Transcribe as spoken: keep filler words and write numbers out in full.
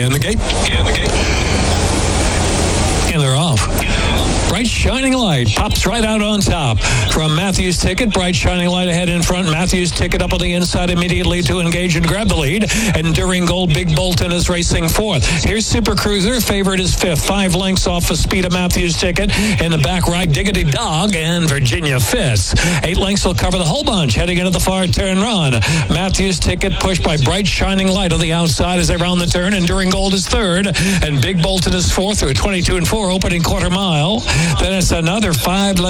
And the gate. And the gate. And they're off. Bright Shining Light pops right out on top from Matthews Ticket. Bright Shining Light ahead in front. Matthews Ticket up on the inside immediately to engage and grab the lead. Enduring Gold, Big Bolton is racing fourth. Here's Super Cruiser. Favorite is fifth. Five lengths off the speed of Matthews Ticket. In the back right, Diggity Dog and Virginia Fist. Eight lengths will cover the whole bunch heading into the far turn run. Matthews Ticket pushed by Bright Shining Light on the outside as they round the turn. Enduring Gold is third. And Big Bolton is fourth through twenty-two and four opening quarter mile. Then it's another five lengths